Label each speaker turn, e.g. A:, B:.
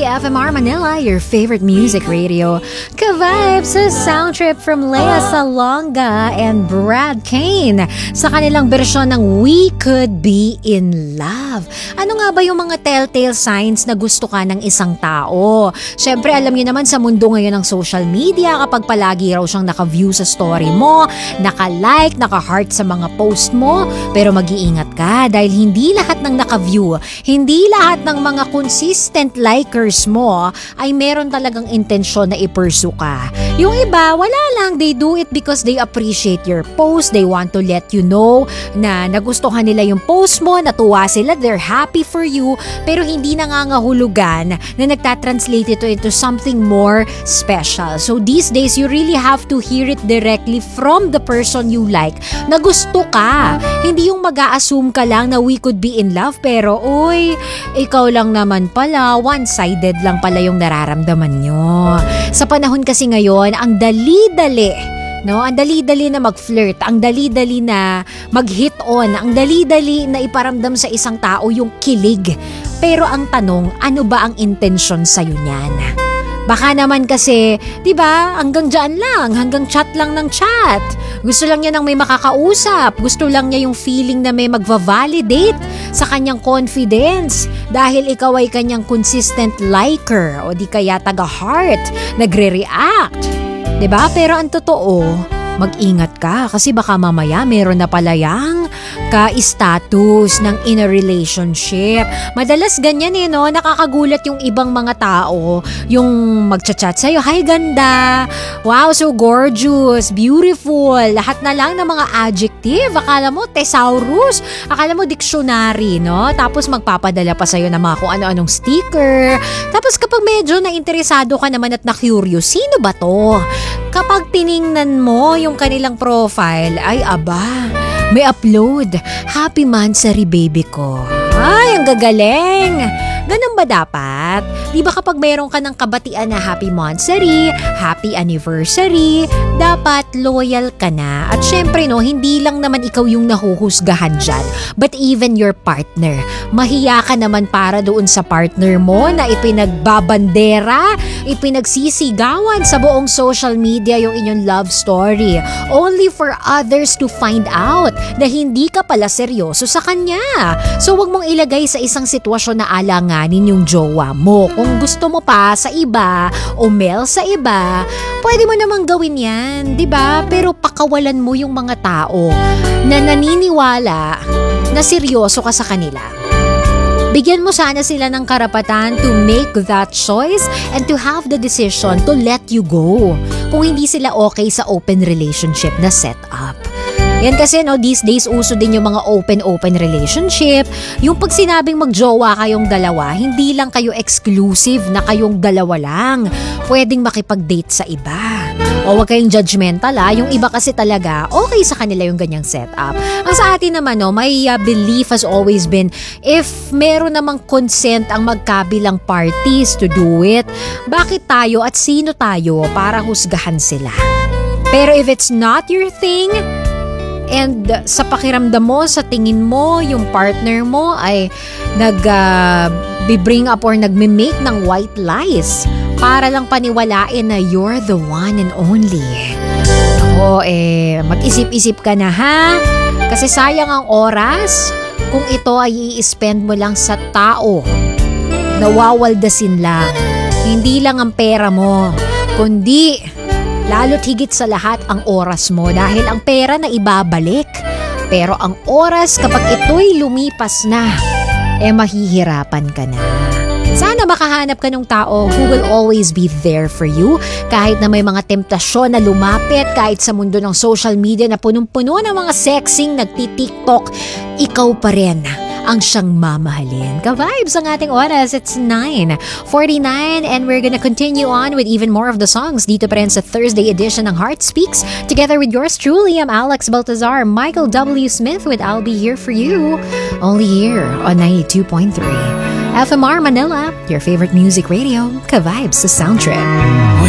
A: FMR Manila, your favorite music radio. Ka-vibes sa sound trip from Lea Salonga and Brad Kane sa kanilang bersyon ng We Could Be in Love. Ano nga ba yung mga telltale signs na gusto ka ng isang tao? Siyempre, alam niyo naman sa mundo ngayon ng social media, kapag palagi raw siyang naka-view sa story mo, naka-like, naka-heart sa mga post mo, pero mag-iingat ka dahil hindi lahat ng naka-view, hindi lahat ng mga consistent likers mo ay meron talagang intensyon na i-pursue ka. Yung iba, wala lang. They do it because they appreciate your post. They want to let you know na nagustuhan nila yung post mo, natuwa sila, they're happy for you, pero hindi nangangahulugan na nagtatranslate ito into something more special. So these days, you really have to hear it directly from the person you like na gusto ka. Hindi yung mag-a-assume ka lang na we could be in love, pero uy, ikaw lang naman pala, one-sided lang pala yung nararamdaman nyo. Sa panahon kasi ngayon, ang dali-dali, no? Ang dali-dali na mag-flirt, ang dali-dali na mag-hit on, ang dali-dali na iparamdam sa isang tao yung kilig. Pero ang tanong, ano ba ang intensyon sa'yo niyan? Baka naman kasi, di ba, hanggang dyan lang, hanggang chat lang ng chat. Gusto lang niya ng may makakausap. Gusto lang niya yung feeling na may magva-validate sa kanyang confidence dahil ikaw ay kanyang consistent liker o di kaya taga-heart, nagre-react. Di ba? Pero ang totoo, mag-ingat ka kasi baka mamaya meron na pala yang ka-status ng in a relationship. Madalas ganyan no, nakakagulat yung ibang mga tao, yung magchat-chat sa'yo, hi ganda, wow so gorgeous, beautiful, lahat na lang ng mga adjective, akala mo thesaurus, akala mo dictionary, no? Tapos magpapadala pa sa'yo ng mga kung ano-anong sticker. Tapos kapag medyo na-interesado ka naman at na-curious, sino ba to? Kapag tiningnan mo yung kanilang profile, ay aba, may upload, happy monthsary baby ko. Ay, ang gagaling! Ganun ba dapat? Di ba kapag mayroon ka ng kabatian na happy monthsary, happy anniversary, dapat loyal ka na. At syempre no, hindi lang naman ikaw yung nahuhusgahan dyan, but even your partner. Mahiya ka naman para doon sa partner mo na ipinagbabandera, ipinagsisigawan sa buong social media yung inyong love story. Only for others to find out na hindi ka pala seryoso sa kanya. So wag mong ilagay sa isang sitwasyon na alanganin yung jowa mo. Kung gusto mo pa sa iba o male sa iba, pwede mo namang gawin yan, di ba? Pero pakawalan mo yung mga tao na naniniwala na seryoso ka sa kanila. Bigyan mo sana sila ng karapatan to make that choice and to have the decision to let you go kung hindi sila okay sa open relationship na setup. Yan kasi no, these days uso din yung mga open relationship. Yung pag sinabing magjowa kayong dalawa, hindi lang kayo exclusive na kayong dalawa lang. Pwedeng makipag-date sa iba. O wag kayong judgmental yung iba kasi talaga okay sa kanila yung ganyang setup. Ang sa atin naman no, may belief has always been if meron namang consent ang magkabilang parties to do it, bakit tayo at sino tayo para husgahan sila? Pero if it's not your thing, and sa pakiramdam mo, sa tingin mo, yung partner mo ay nag-bring up or nagme-make ng white lies para lang paniwalain na you're the one and only. Ako, mag-isip-isip ka na ha? Kasi sayang ang oras kung ito ay i-spend mo lang sa tao. Nawawaldasin lang. Hindi lang ang pera mo, kundi lalo't higit sa lahat ang oras mo dahil ang pera na ibabalik. Pero ang oras kapag ito'y lumipas na, mahihirapan ka na. Sana makahanap ka ng tao who will always be there for you kahit na may mga temptasyon na lumapit, kahit sa mundo ng social media na punong-puno ng mga sexing nagti-TikTok, ikaw pa rin ang siyang mamahalin. Ka-vibes ang ating oras. It's 9:49 and we're gonna continue on with even more of the songs dito pa rin sa Thursday edition ng Heart Speaks. Together with yours truly, I'm Alex Baltazar, Michael W. Smith with I'll Be Here For You. Only here on 92.3 FMR Manila, your favorite music radio. Ka-vibes sa Sound Trip.